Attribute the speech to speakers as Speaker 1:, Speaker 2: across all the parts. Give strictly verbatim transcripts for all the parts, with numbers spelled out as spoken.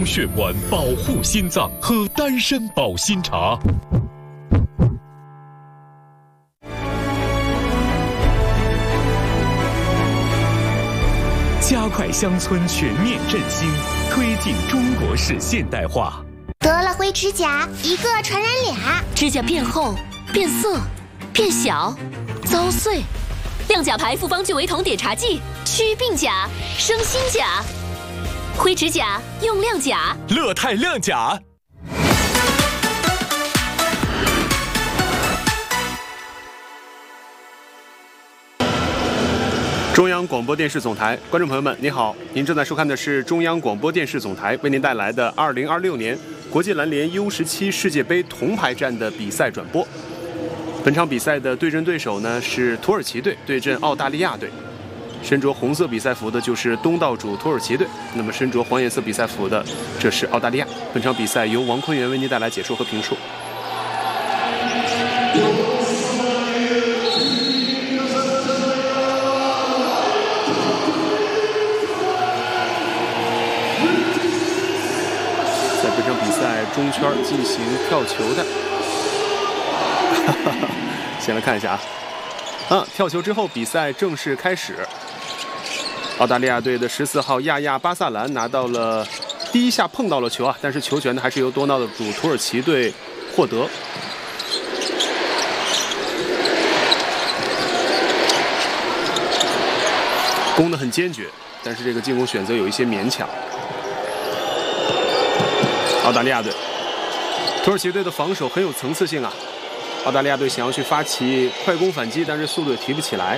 Speaker 1: 通血管，保护心脏，喝丹参保心茶。加快乡村全面振兴，推进中国式现代化。
Speaker 2: 得了灰指甲，一个传染俩，
Speaker 3: 指甲变厚、变色、变小、遭碎。亮甲牌复方聚维酮碘茶剂，祛病甲，生新甲。灰指甲用亮甲，
Speaker 1: 乐泰亮甲。
Speaker 4: 中央广播电视总台观众朋友们，你好，您正在收看的是中央广播电视总台为您带来的二零二六年国际篮联 U 十七世界杯铜牌战的比赛转播。本场比赛的对阵对手呢是土耳其队对阵澳大利亚队。身着红色比赛服的就是东道主土耳其队，那么身着黄颜色比赛服的这是澳大利亚。本场比赛由王坤元为您带来解说和评述。在本场比赛中圈进行跳球的，先来看一下啊。啊，跳球之后，比赛正式开始。澳大利亚队的十四号亚亚巴萨兰拿到了第一下碰到了球啊，但是球权呢还是由多道主土耳其队获得。攻得很坚决，但是这个进攻选择有一些勉强。澳大利亚队，土耳其队的防守很有层次性啊。澳大利亚队想要去发起快攻反击，但是速度也提不起来。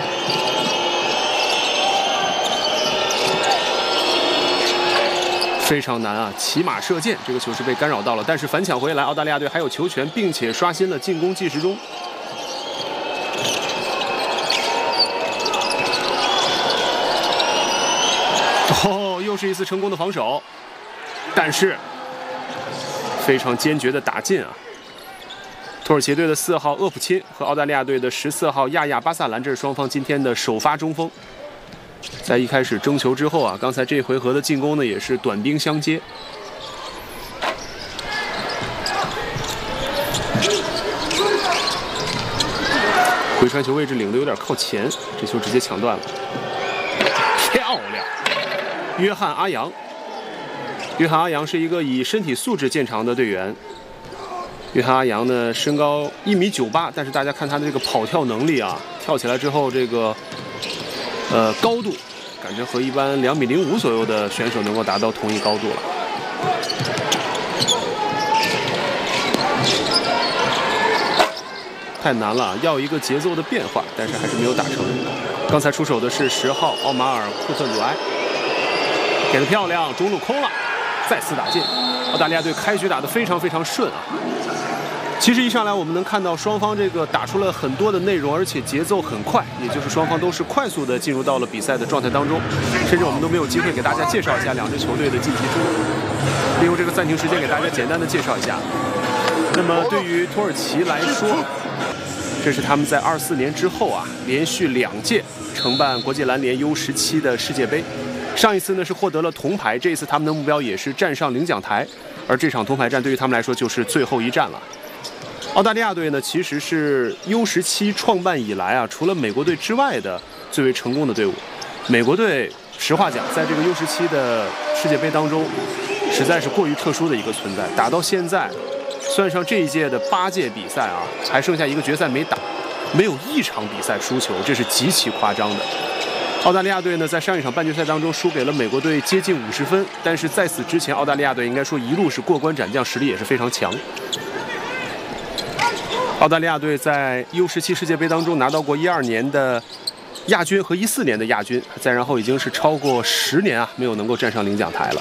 Speaker 4: 非常难啊！骑马射箭，这个球是被干扰到了，但是反抢回来，澳大利亚队还有球权，并且刷新了进攻计时中。哦，又是一次成功的防守，但是非常坚决的打进啊！土耳其队的四号厄普钦和澳大利亚队的十四号亚亚巴萨兰，这是双方今天的首发中锋。在一开始争球之后啊，刚才这回合的进攻呢也是短兵相接。回传球位置领的有点靠前，这球直接抢断了，漂亮！约翰阿扬，约翰阿扬是一个以身体素质见长的队员。约翰阿扬呢，身高一米九八，但是大家看他的这个跑跳能力啊，跳起来之后这个呃高度，感觉和一般两米零五左右的选手能够达到同一高度了。太难了，要一个节奏的变化，但是还是没有打成。刚才出手的是十号奥马尔库特鲁埃，给得漂亮，中路空了，再次打进。澳大利亚队开局打得非常非常顺啊。其实一上来我们能看到双方这个打出了很多的内容，而且节奏很快，也就是双方都是快速的进入到了比赛的状态当中，甚至我们都没有机会给大家介绍一下两支球队的晋级之路。利用这个暂停时间给大家简单的介绍一下。那么对于土耳其来说，这是他们在二四年之后啊，连续两届承办国际篮联 U 十七的世界杯。上一次呢是获得了铜牌，这一次他们的目标也是站上领奖台，而这场铜牌战对于他们来说就是最后一战了。澳大利亚队呢，其实是 U 十七创办以来啊，除了美国队之外的最为成功的队伍。美国队，实话讲，在这个 U 十七的世界杯当中，实在是过于特殊的一个存在。打到现在，算上这一届的八届比赛啊，还剩下一个决赛没打，没有一场比赛输球，这是极其夸张的。澳大利亚队呢，在上一场半决赛当中输给了美国队接近五十分，但是在此之前，澳大利亚队应该说一路是过关斩将，实力也是非常强。澳大利亚队在 U 十七世界杯当中拿到过一二年的亚军和一四年的亚军，再然后已经是超过十年啊没有能够站上领奖台了。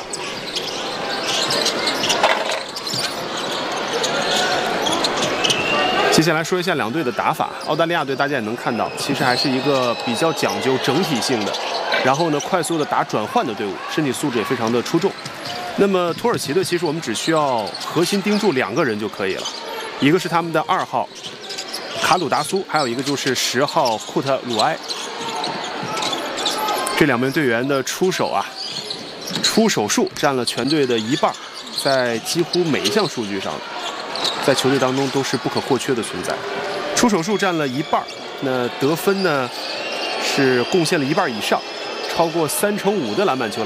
Speaker 4: 接下来说一下两队的打法。澳大利亚队大家也能看到，其实还是一个比较讲究整体性的，然后呢快速的打转换的队伍，身体素质也非常的出众。那么土耳其队其实我们只需要核心盯住两个人就可以了。一个是他们的二号卡鲁达苏，还有一个就是十号库特鲁埃。这两名队员的出手啊， 出手数占了全队的一半，在几乎每一项数据上，在球队当中都是不可或缺的存在。出手数占了一半，那得分呢是贡献了一半以上，超过三成五的篮板球。